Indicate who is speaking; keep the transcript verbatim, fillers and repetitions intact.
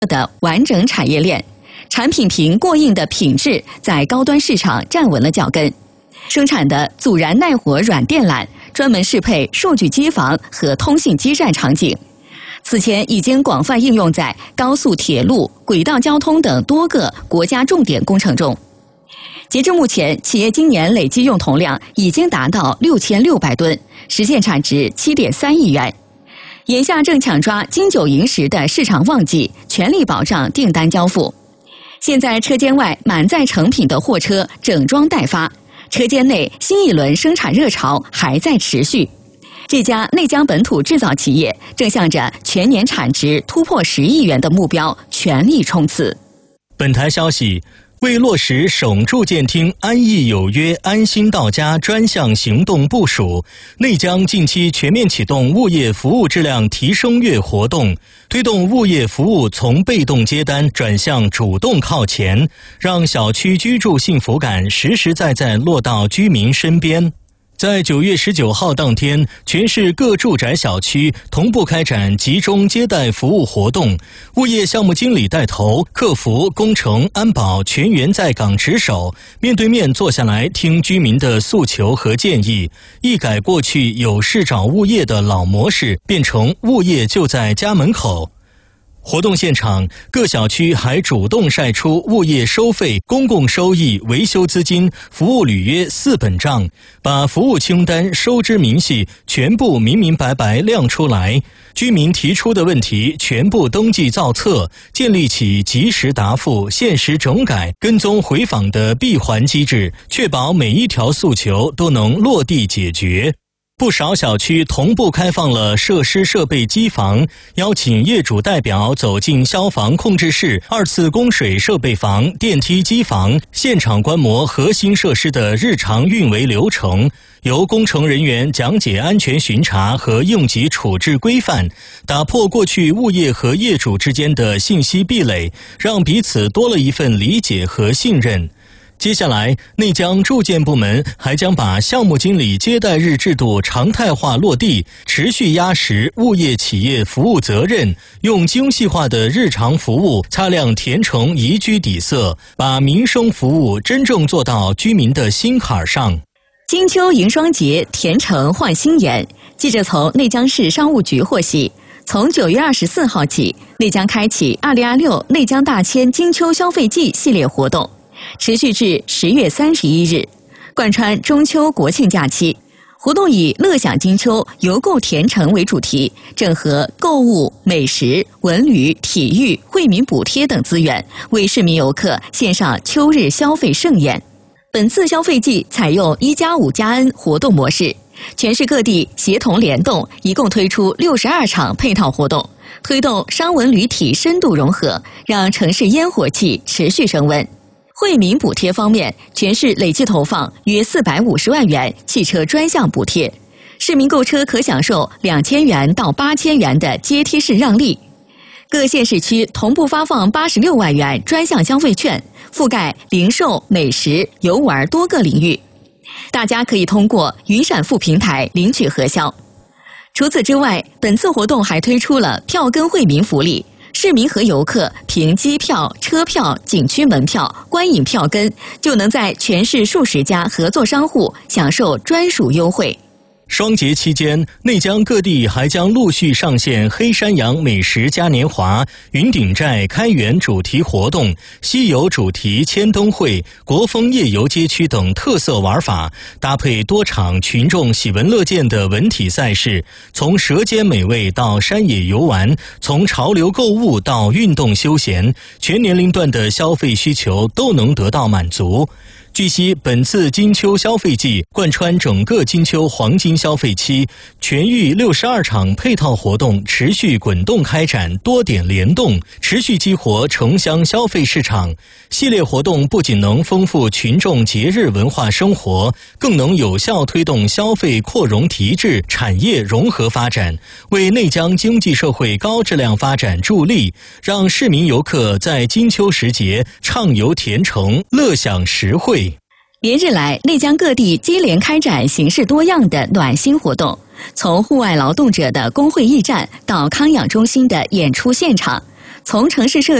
Speaker 1: 的完整产业链，产品凭过硬的品质在高端市场站稳了脚跟。生产的阻燃耐火软电缆专门适配数据机房和通信基站场景，此前已经广泛应用在高速铁路、轨道交通等多个国家重点工程中。截至目前，企业今年累计用铜量已经达到六千六百吨，实现产值七点三亿元。眼下正抢抓金九银十的市场旺季，全力保障订单交付。现在车间外满载成品的货车整装待发，车间内新一轮生产热潮还在持续。这家内江本土制造企业正向着全年产值突破十亿元的目标全力冲刺。
Speaker 2: 本台消息，为落实省住建厅安逸有约、安心到家专项行动部署，内江近期全面启动物业服务质量提升月活动，推动物业服务从被动接单转向主动靠前，让小区居住幸福感实实在在落到居民身边。在九月十九号当天，全市各住宅小区同步开展集中接待服务活动，物业项目经理带头，客服、工程、安保全员在岗值守，面对面坐下来听居民的诉求和建议，一改过去有事找物业的老模式，变成物业就在家门口。活动现场，各小区还主动晒出物业收费、公共收益、维修资金、服务履约四本账，把服务清单、收支明细全部明明白白亮出来。居民提出的问题全部登记造册，建立起及时答复、限时整改、跟踪回访的闭环机制，确保每一条诉求都能落地解决。不少小区同步开放了设施设备机房，邀请业主代表走进消防控制室、二次供水设备房、电梯机房，现场观摩核心设施的日常运维流程，由工程人员讲解安全巡查和应急处置规范，打破过去物业和业主之间的信息壁垒，让彼此多了一份理解和信任。接下来，内江住建部门还将把项目经理接待日制度常态化落地，持续压实物业企业服务责任，用精细化的日常服务擦亮田城宜居底色，把民生服务真正做到居民的心坎上。
Speaker 1: 金秋迎双节，田城焕新颜。记者从内江市商务局获悉，从九月二十四号起，内江开启二零二六内江大千金秋消费季系列活动，持续至十月三十一日，贯穿中秋国庆假期。活动以乐享金秋、邮购田城为主题，整合购物、美食、文旅、体育、惠民补贴等资源，为市民游客献上秋日消费盛宴。本次消费季采用一加五加 N 活动模式，全市各地协同联动，一共推出六十二场配套活动，推动商文旅体深度融合，让城市烟火气持续升温。惠民补贴方面，全市累计投放约四百五十万元汽车专项补贴，市民购车可享受两千元到八千元的阶梯式让利。各县市区同步发放八十六万元专项消费券，覆盖零售、美食、游玩多个领域。大家可以通过云闪付平台领取核销。除此之外，本次活动还推出了票根惠民福利。市民和游客凭机票、车票、景区门票、观影票根，就能在全市数十家合作商户享受专属优惠。
Speaker 2: 双节期间，内江各地还将陆续上线黑山羊美食嘉年华、云顶寨开园主题活动、西游主题千灯会、国风夜游街区等特色玩法，搭配多场群众喜闻乐见的文体赛事，从舌尖美味到山野游玩，从潮流购物到运动休闲，全年龄段的消费需求都能得到满足。据悉，本次金秋消费季贯穿整个金秋黄金消费期，全域六十二场配套活动持续滚动开展，多点联动，持续激活城乡消费市场。系列活动不仅能丰富群众节日文化生活，更能有效推动消费扩容提质、产业融合发展，为内江经济社会高质量发展助力，让市民游客在金秋时节畅游田城，乐享实惠。
Speaker 1: 连日来，内江各地接连开展形式多样的暖心活动，从户外劳动者的工会驿站到康养中心的演出现场， 从城市设